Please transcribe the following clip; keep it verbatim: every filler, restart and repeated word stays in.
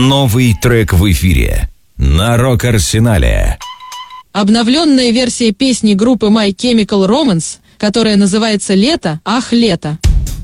Новый трек в эфире на Рок-Арсенале. Обновленная версия песни группы My Chemical Romance, которая называется «Лето, ах, лето».